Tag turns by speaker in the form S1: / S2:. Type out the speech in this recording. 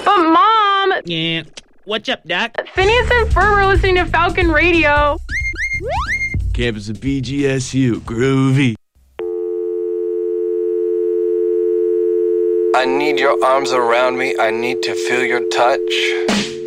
S1: But Mom!
S2: Yeah. What's up, Doc?
S1: Phineas and Ferb are listening to Falcon Radio.
S3: Campus of BGSU. Groovy.
S4: I need your arms around me. I need to feel your touch.